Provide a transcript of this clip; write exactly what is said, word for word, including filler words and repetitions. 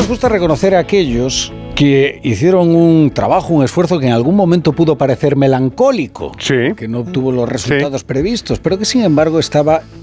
nos gusta reconocer a aquellos que hicieron un trabajo, un esfuerzo que en algún momento pudo parecer melancólico, Sí. que no obtuvo los resultados Sí. previstos, pero que sin embargo estaba